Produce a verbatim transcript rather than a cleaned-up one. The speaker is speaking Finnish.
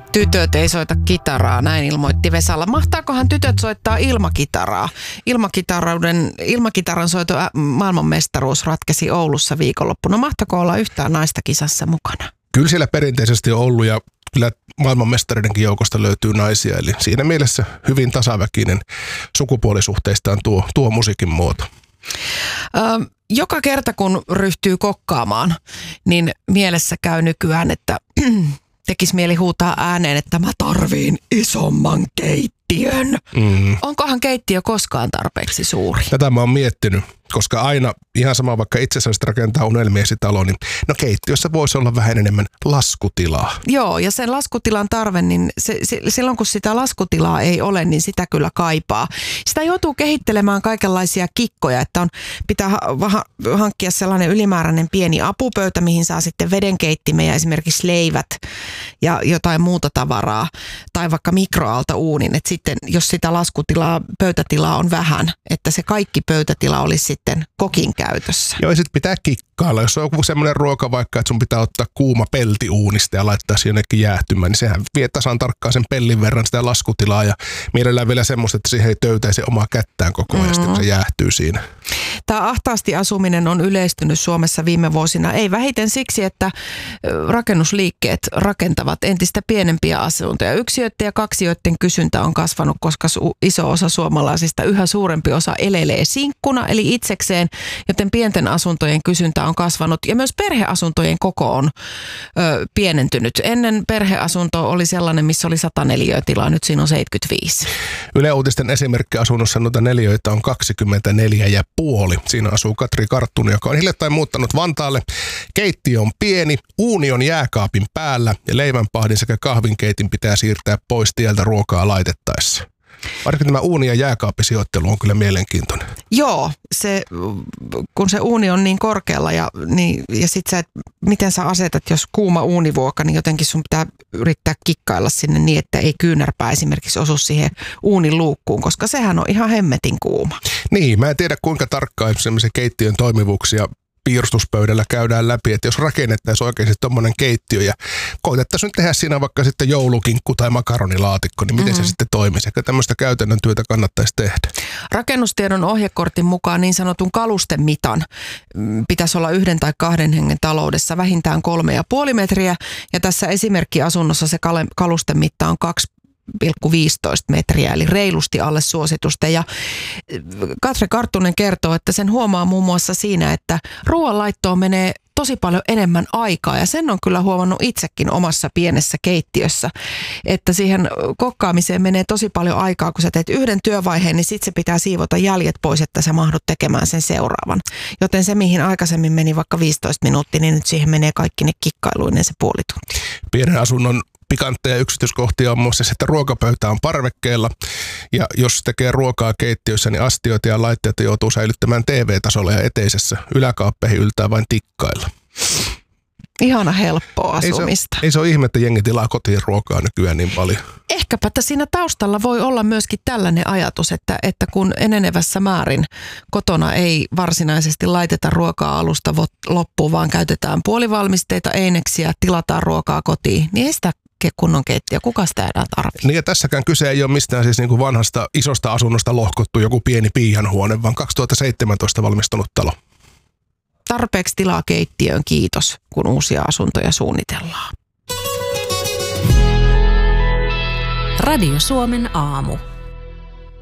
Tytöt ei soita kitaraa, näin ilmoitti Vesala. Mahtaakohan tytöt soittaa ilmakitaraa? Ilmakitaran, ilmakitaran soito maailmanmestaruus ratkesi Oulussa viikonloppuna. Mahtaako olla yhtään naista kisassa mukana? Kyllä siellä perinteisesti on ollut ja kyllä maailmanmestariidenkin joukosta löytyy naisia. Eli siinä mielessä hyvin tasaväkinen sukupuolisuhteistaan tuo, tuo musiikin muoto. Ö, joka kerta kun ryhtyy kokkaamaan, niin mielessä käy nykyään, että tekisi mieli huutaa ääneen, että mä tarviin isomman keittiön. Mm. Onkohan keittiö koskaan tarpeeksi suuri? Tätä mä oon miettinyt, koska aina ihan sama vaikka itse asiassa rakentaa unelmiesitalo, niin no keittiössä voisi olla vähän enemmän laskutilaa. Joo, ja sen laskutilan tarve, niin se, se, silloin kun sitä laskutilaa ei ole, niin sitä kyllä kaipaa. Sitä joutuu kehittelemään kaikenlaisia kikkoja, että on, pitää ha- hankkia sellainen ylimääräinen pieni apupöytä, mihin saa sitten vedenkeittimen ja esimerkiksi leivät ja jotain muuta tavaraa, tai vaikka mikroaalta uunin, että sitten jos sitä laskutilaa, pöytätilaa on vähän, että se kaikki pöytätila olisi sitten kokin käytössä. Joo, ja sitten pitää kikkailla. Jos on joku semmoinen ruoka vaikka, että sun pitää ottaa kuuma pelti uunista ja laittaa se jonnekin jäähtymään, niin sehän vie tasan tarkkaan sen pellin verran sitä laskutilaa ja mielellään vielä semmoista, että siihen ei töytäisi omaa kättään koko ajan, mm-hmm. kun se jäähtyy siinä. Tämä ahtaasti asuminen on yleistynyt Suomessa viime vuosina, ei vähiten siksi, että rakennusliikkeet rakentavat entistä pienempiä asuntoja. Yksiöiden ja kaksiöiden kysyntä on kasvanut, koska iso osa suomalaisista, yhä suurempi osa elelee sinkkuna, eli itsekseen, joten pienten asuntojen kysyntä on kasvanut ja myös perheasuntojen koko on ö, pienentynyt. Ennen perheasunto oli sellainen, missä oli sata neliötilaa, nyt siinä on seitsemänkymmentäviisi. Yle Uutisten esimerkkiasunnossa noita neliöitä on kaksikymmentäneljä ja puoli. Siinä asuu Katri Karttunen, joka on hiljattain muuttanut Vantaalle. Keittiö on pieni, uuni on jääkaapin päällä ja leivänpahdin sekä kahvinkeitin pitää siirtää pois tieltä ruokaa laitettaessa. Varsinkin tämä uuni- ja jääkaappisijoittelu on kyllä mielenkiintoinen. Joo, se, kun se uuni on niin korkealla ja, niin, ja sitten sä, miten sä asetat, jos kuuma uunivuoka, niin jotenkin sun pitää yrittää kikkailla sinne niin, että ei kyynärpää esimerkiksi osu siihen uunin luukkuun, koska sehän on ihan hemmetin kuuma. Niin, mä en tiedä kuinka tarkkaan semmoisen keittiön toimivuuksia piirustuspöydällä käydään läpi, että jos rakennettaisiin oikeasti tommonen keittiö ja koitettaisiin nyt tehdä siinä vaikka sitten joulukinkku tai makaronilaatikko, niin miten mm-hmm. se sitten toimisi? Ehkä tämmöistä käytännön työtä kannattaisi tehdä. Rakennustiedon ohjekortin mukaan niin sanotun kalustemitan pitäisi olla yhden tai kahden hengen taloudessa vähintään kolme ja puoli metriä ja tässä esimerkkiasunnossa se kalustemitta on kaksi pilkku viisitoista metriä, eli reilusti alle suositusten. Ja Katri Karttunen kertoo, että sen huomaa muun muassa siinä, että ruoanlaittoon menee tosi paljon enemmän aikaa, ja sen on kyllä huomannut itsekin omassa pienessä keittiössä, että siihen kokkaamiseen menee tosi paljon aikaa, kun sä teet yhden työvaiheen, niin sit se pitää siivota jäljet pois, että sä mahdut tekemään sen seuraavan. Joten se, mihin aikaisemmin meni vaikka viisitoista minuuttia, niin nyt siihen menee kaikki ne kikkailuinen se puoli tuntia. Pienen asunnon pikantteja yksityiskohtia on muun muassa se, että ruokapöytä on parvekkeella ja jos tekee ruokaa keittiössä, niin astioita ja laitteita joutuu säilyttämään T V-tasolla ja eteisessä. Yläkaappeihin yltää vain tikkailla. Ihana helppoa asumista. Ei se, ei se ole ihme, että jengi tilaa kotiin ruokaa nykyään niin paljon. Ehkäpä siinä taustalla voi olla myöskin tällainen ajatus, että, että kun enenevässä määrin kotona ei varsinaisesti laiteta ruokaa alusta loppuun, vaan käytetään puolivalmisteita, eineksiä, tilataan ruokaa kotiin, niin ei sitä kunnon keittiö. Kuka sitä enää tarvitsee? Niin ja tässäkään kyse ei ole mistään siis niin kuin vanhasta isosta asunnosta lohkottu joku pieni piianhuone, vaan kaksituhattaseitsemäntoista valmistunut talo. Tarpeeksi tilaa keittiöön, kiitos, kun uusia asuntoja suunnitellaan. Radio Suomen aamu.